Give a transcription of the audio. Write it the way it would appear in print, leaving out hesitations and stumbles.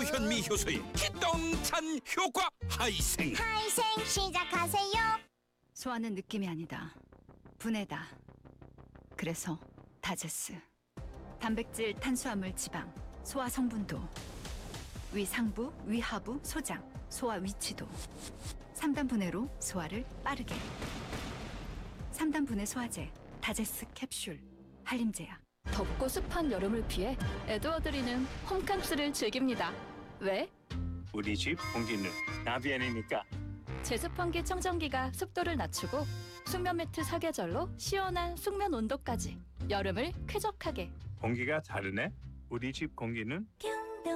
현미 효소의 기똥찬 효과 하이생. 하이생 시작하세요. 소화는 느낌이 아니다. 분해다. 그래서 다제스. 단백질, 탄수화물, 지방, 소화 성분도, 위 상부, 위 하부, 소장, 소화 위치도. 3단 분해로 소화를 빠르게. 3단 분해 소화제, 다제스 캡슐, 한림제약. 덥고 습한 여름을 피해 에드워드리는 홈캉스를 즐깁니다. 왜? 우리 집 공기는 나비엔이니까. 제습환기 청정기가 습도를 낮추고 숙면 매트 사계절로 시원한 숙면 온도까지 여름을 쾌적하게. 공기가 다르네. 우리 집 공기는 큐